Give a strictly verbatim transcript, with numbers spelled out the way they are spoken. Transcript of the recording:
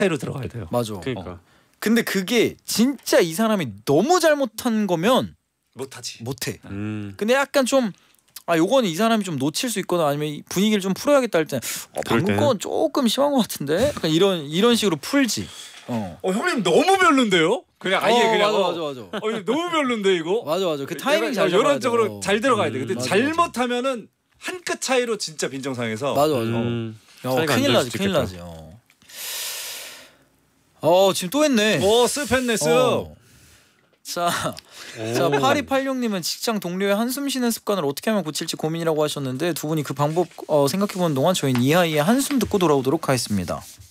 사이로 들어가야 돼요. 맞아. 그러니까. 어. 근데 그게 진짜 이 사람이 너무 잘못한 거면 못하지. 못해. 음. 근데 약간 좀 아 요거는 이 사람이 좀 놓칠 수 있거나 아니면 이 분위기를 좀 풀어야겠다 할 때 어, 그럴 방금 때는? 건 조금 심한 것 같은데 약간 이런 이런 식으로 풀지. 어. 어 형님 너무 별론데요? 그냥 아예 어, 그냥 맞아 어, 맞아 맞아. 어 이거 너무 별론데 이거. 맞아 맞아. 그 타이밍 잘 약간 잡아야 여론적으로 돼. 잘 들어가야 돼. 음, 근데 맞아, 잘못하면은 한 끗 차이로 진짜 빈정상해서. 맞아 맞아. 음. 야, 사이가 안 큰일 좋을 나지 수도 큰일 있겠다. 나지. 어. 어 지금 또 했네. 오 스팬네스. 어. 자, 오. 자 팔이팔육님은 직장 동료의 한숨 쉬는 습관을 어떻게 하면 고칠지 고민이라고 하셨는데 두 분이 그 방법 어, 생각해보는 동안 저희는 이하이의 한숨 듣고 돌아오도록 하겠습니다.